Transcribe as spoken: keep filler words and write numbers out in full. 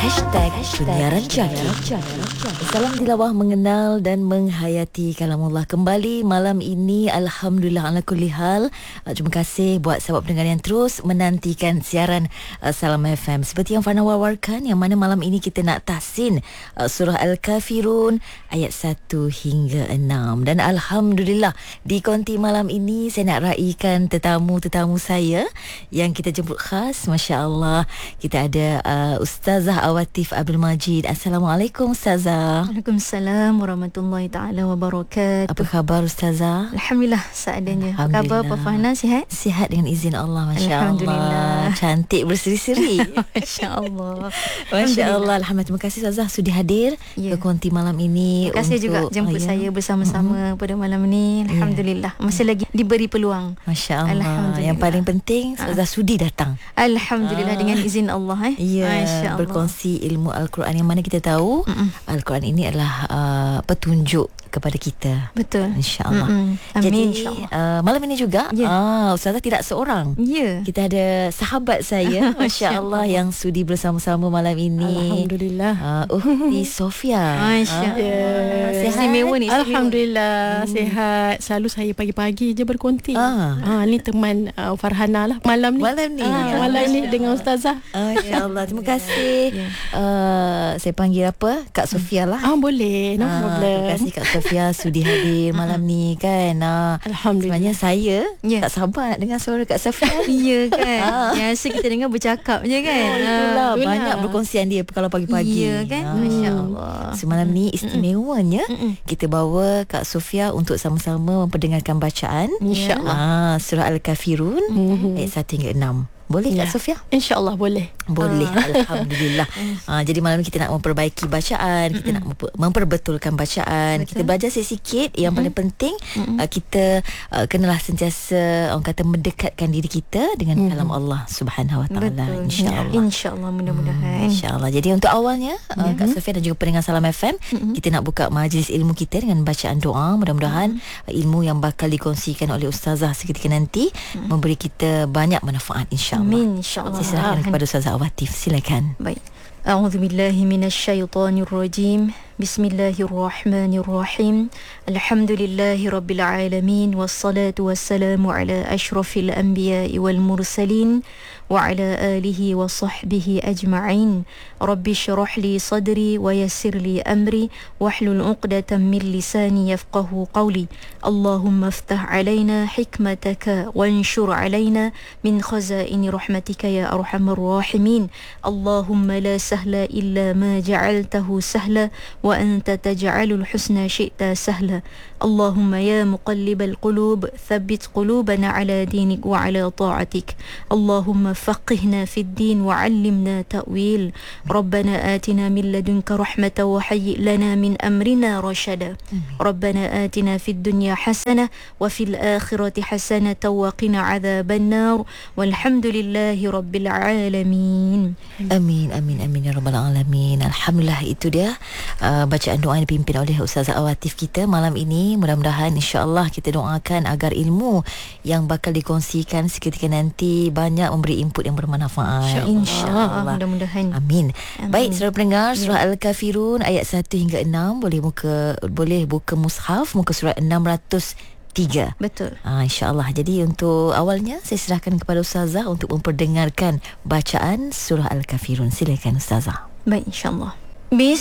Hashtag Penyiaran Jaki. Salam tilawah mengenal dan menghayati kalamullah kembali malam ini. Alhamdulillah ala kulli hal. Terima kasih buat sahabat pendengar yang terus menantikan siaran uh, Salam F M. Seperti yang Fana wawarkan, yang mana malam ini kita nak tahsin uh, surah Al-Kafirun ayat satu hingga enam. Dan Alhamdulillah di konti malam ini saya nak raikan tetamu-tetamu saya yang kita jemput khas. Masya Allah, kita ada uh, Ustazah Awatif Abdul Majid. Assalamualaikum Ustazah. Waalaikumsalam warahmatullahi taala wabarakatuh. Apa khabar Ustazah? Alhamdulillah seadanya. Apa khabar Pak Fahna, sihat? Sihat dengan izin Allah, Masya Alhamdulillah. Allah. Cantik berseri-seri. Masya Allah. Masya Allah. Alhamdulillah. Terima kasih Ustazah sudi hadir Ya. ke konti malam ini. Terima kasih untuk, juga jemput oh, ya. saya bersama-sama mm-hmm. pada malam ini. Alhamdulillah. Masih lagi diberi peluang. Masya Allah. Alhamdulillah. Yang paling penting Ustazah sudi datang. Alhamdulillah Ah. dengan izin Allah eh. Ya, Masya Allah. berkongsi ilmu Al-Quran yang mana kita tahu Mm-mm. Al-Quran ini adalah uh, petunjuk kepada kita. Betul. InsyaAllah. Mm-mm. Amin. Jadi InsyaAllah. uh, malam ini juga Ya. ah, Ustazah tidak seorang. Ya. Kita ada sahabat saya Masya Allah yang sudi bersama-sama malam ini. Alhamdulillah. uh, Uhti Sofia. Masya Allah. Sihat? Istimewa ni. istimewa. Alhamdulillah hmm. sihat. Selalu saya pagi-pagi je berkonti. Ah. Ah, ni teman uh, Farhana lah malam ni. Malam ni. Ah, malam ni dengan Ustazah. Ah, Masya Allah. Terima kasih. Ya. uh, Saya panggil apa? Kak Sofia lah. Ah, boleh. No Ah, problem. terima kasih Kak Sofia sudi hadir malam ni kan. Ah, Alhamdulillah. sebenarnya saya Ya. tak sabar nak dengar suara Kak Sofia. Ya kan. Biasa kita dengar bercakap je kan. Oh, itulah itulah. banyak perkongsian dia kalau pagi-pagi. Ya kan. Ah. Masya Allah. Semalam ni istimewanya Mm-mm. kita bawa Kak Sofia untuk sama-sama memperdengarkan bacaan InsyaAllah. ah, surah Al-Kafirun Mhm. ayat satu hingga enam. Boleh Ya. Kak Sofia? InsyaAllah boleh. Boleh. Alhamdulillah. ah, Jadi malam ni kita nak memperbaiki bacaan, kita nak memper- memperbetulkan bacaan. Betul. Kita belajar sikit. Yang paling penting ah, kita ah, kenalah sentiasa orang kata mendekatkan diri kita dengan kalam Allah Subhanahu Wa Taala. Betul. InsyaAllah. InsyaAllah mudah-mudahan. InsyaAllah. Jadi untuk awalnya uh, Kak Sofia dan juga pendengar Salam F M, Mm-hmm. kita nak buka majlis ilmu kita dengan bacaan doa. Mudah-mudahan uh, ilmu yang bakal dikongsikan oleh Ustazah seketika nanti mm-hmm. memberi kita banyak manfaat insya-Allah. Amin insya-Allah. Saya serahkan kepada Ustazah Awatif. Silakan. Baik. A'udzu billahi minasyaitonir rajim. Bismillahirrahmanirrahim. Alhamdulillahi rabbil alamin wassalatu wassalamu ala asyrafil anbiya'i wal mursalin wa ala alihi wa sahbihi ajma'in. Rabbi shrah li sadri wa yassir li amri wahlul 'uqdatam min lisani yafqahu qawli. Allahumma iftah 'alaina hikmataka wanshur 'alaina min khazaini rahmatika ya arhamar rahimin. Allahumma la sahla illa ma ja'altahu sahla wa anta taj'alul husna syi'ta sahla. Allahumma ya muqallibal qulub thabbit qulubana ala dinik wa ala ta'atik. Allahumma faqihna fid din wa 'allimna ta'wil. Rabbana atina min ladunka rahmatan wa hayyi' lana min amrina rashada. Rabbana atina fid dunya hasanah wa fil akhirati hasanah wa qina 'adzaban nar. Walhamdulillahi rabbil alamin. Amin, amin, amin ya rabbal alamin. Alhamdulillah, itu dia uh, bacaan doa yang dipimpin oleh Ustazah Awatif kita malam ini. Mudah-mudahan insya-Allah kita doakan agar ilmu yang bakal dikongsikan seketika nanti banyak memberi input yang bermanfaat. InsyaAllah. Mudah-mudahan. Amin. Amin. Baik, saudara pendengar, surah Al-Kafirun ayat satu hingga enam, boleh buka boleh buka mushaf muka surat enam ratus tiga. Betul. Ah, InsyaAllah. Jadi untuk awalnya saya serahkan kepada Ustazah untuk memperdengarkan bacaan surah Al-Kafirun. Silakan Ustazah. Baik, insyaAllah.